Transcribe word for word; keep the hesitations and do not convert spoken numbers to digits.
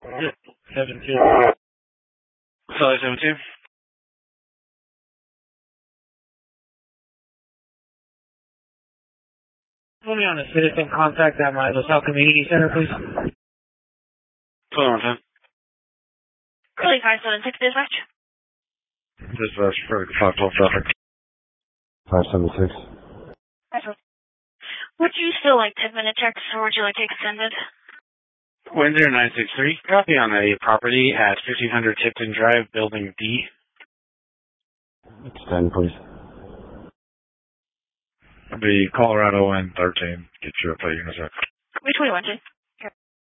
seven two. Sorry, seven two. Put me on a citizen contact at my LaSalle Community Center, please. Put on time. Really five seven six dispatch. Dispatch for five twelve traffic. Five seven six. Would you still like ten minute checks, or would you like to extend it? Windsor nine six three. Copy on a property at fifteen hundred Tipton Drive, Building D. Extend, please. The Colorado N thirteen. Get you up at Unisex. Which way, one, two?